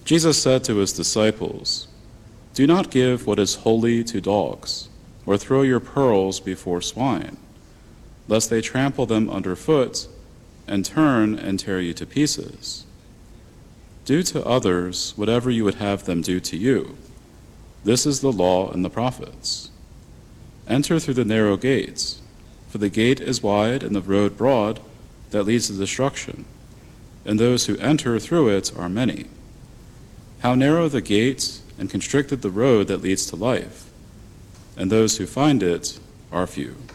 Jesus said to his disciples, "Do not give what is holy to dogs, or throw your pearls before swine, lest they trample them underfoot and turn and tear you to pieces. Do to others whatever you would have them do to you. This is the law and the prophets. Enter through the narrow gates, for the gate is wide and the road broad that leads to destruction, and those who enter through it are many. How narrow the gate and constricted the road that leads to life, and those who find it are few."